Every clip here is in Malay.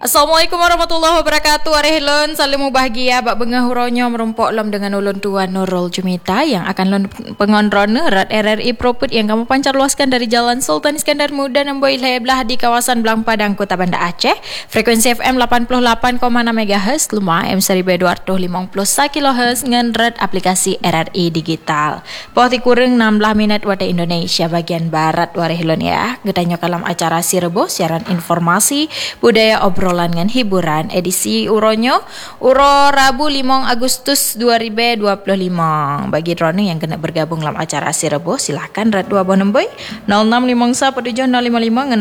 Assalamualaikum warahmatullahi wabarakatuh. Arehlan salam bahagia bak bengah huronyo merumpok lom dengan ulun tuan Nurul Jumita yang akan lon pengonrona rat RRI Propet yang kamu pancar luaskan dari Jalan Sultan Iskandar Muda Namboi Lebelah di kawasan Belang Padang Kota Banda Aceh. Frekuensi FM 88,6 MHz, lumah AM 1250 kHz dengan rat aplikasi RRI digital. Pohti kurang 16 minit wata Indonesia bagian barat warehlan ya. Getanyo kalam acara Sirebo siaran informasi budaya obrolan dengan hiburan edisi uronyo uro Rabu 5 Agustus 2025. Bagi drone yang kena bergabung dalam acara Sirebo silakan rat 2 bonemboi 06547055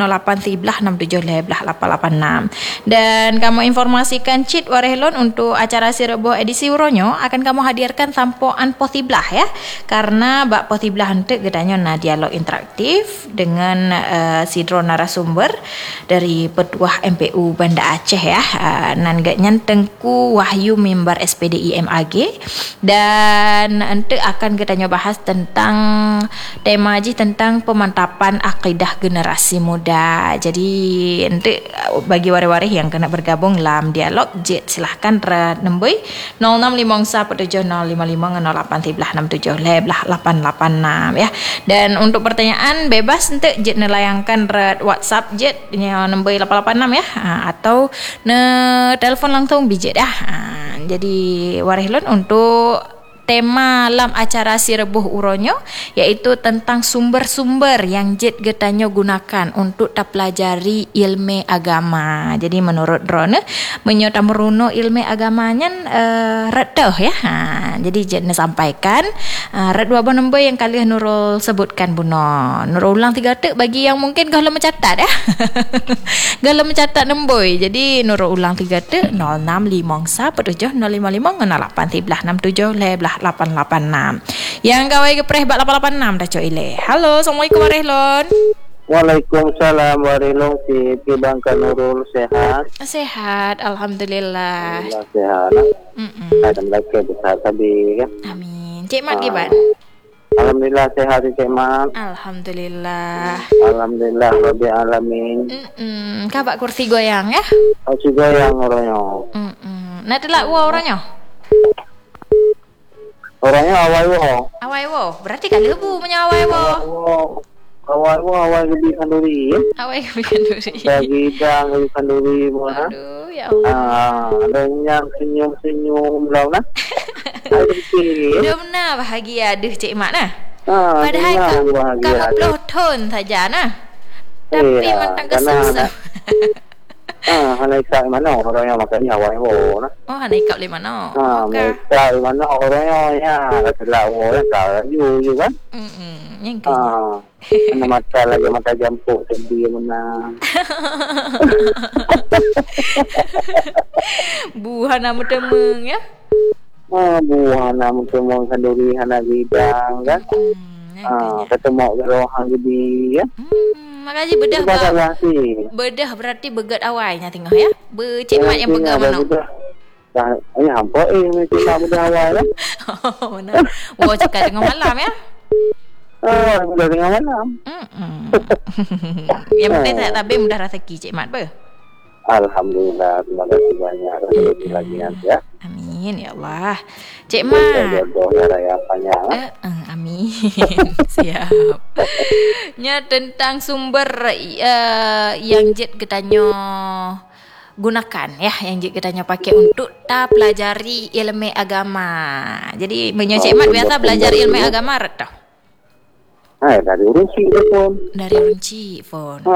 081367 dan kamu informasikan cit warehlon untuk acara Sirebo edisi uronyo akan kamu hadirkan tampoan potiblah ya, karena bak potiblah hentek gedanya na dialog interaktif dengan sidro narasumber dari Petuah MPU Banda Aceh ya, nan gaknyan Tengku Wahyu member SPDI MAG, dan ente akan kita bahas tentang tema tentang pemantapan akidah generasi muda. Jadi ente bagi waris-waris yang kena bergabung dalam dialog jet silahkan nemboi 06547055081367 ya. Dan untuk pertanyaan bebas ente jet nelayangkan WhatsApp jet nemboi 886 ya, atau telepon langsung bijet ya. Jadi warehlon untuk tema dalam acara Sirebo uronyo yaitu tentang sumber-sumber yang jet getanyo gunakan untuk pelajari ilmu agama. Jadi menurut drone menyota meruno ilmu agamanya reddah ya. Jadi jet sampaikan red 2 nombor yang kalian Nurul sebutkan Buno. Nurul ulang 3 tek bagi yang mungkin kalau mencatat ya. Kalau mencatat nombor. Jadi Nurul ulang 3 tek 06547055081367 886. Yang kawai gepreh bak 886 dah coile. Halo, Assalamualaikum Warehlon. Waalaikumsalam Warehlon. Si Bangka Nurul sehat? Sehat, alhamdulillah. Alhamdulillah sehat. Ada mereka besar tadi kan. Amin. Cik Mat gimana? Alhamdulillah sehat Cik Mat. Alhamdulillah. Alhamdulillah Rabbil alamin. Kabak kursi goyang ya? Kursi goyang orangnya. Nak telak wa orangnya? Orangnya awal-awal. Awal-awal. Berarti kali lebu punya awal-awal. Awal lebih kanduri ya. Awal lebih kanduri. Bagi dang lebih kanduri mana? Aduh ya Allah. Dan yang senyum-senyum lau nah. Dia benar bahagia aduh Cik Mat nah. Padahal kamu peloton saja nah. Tapi mentang kesem-sem. Hanai kat mana orangnya makanya awal-awal nah. Oh hanai kat di mana? Mereka di mana orangnya ya setelah awal kan you kan? Yang kaya. Mana mata jampuk sedih mana. Buhana mutemeng ya. Buhana mutemeng kanduri hana bidang kan. Ketemu gerohan gede ya. Makasih bedah bedah berarti begat awalnya tengah ya. Cik Mat yang pegang mana? Ini hampa mesti nak bedah awal lah. Oh nah. Wah cakap tengah malam ya. Bedah tengah malam. Yang penting tak tabih mudah rezeki Cik Mat ber. Alhamdulillah, terima kasih banyak. Rezeki lagi nanti ya. Amin ya Allah. Cik Mat. Jodoh ya raya panjang. Amin. Siap. Nya tentang sumber yang jet getanyo gunakan ya, yang jet getanyo pakai untuk pelajari ilmu agama. Jadi menyo Cik Mat biasa belajar ilmu agama red dah. Dari Urunci phone. Dari Urunci phone.